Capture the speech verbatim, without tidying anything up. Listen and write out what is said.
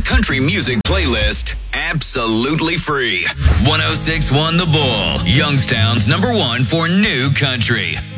country music playlist absolutely free. one oh six point one The Bull, Youngstown's number one for new country.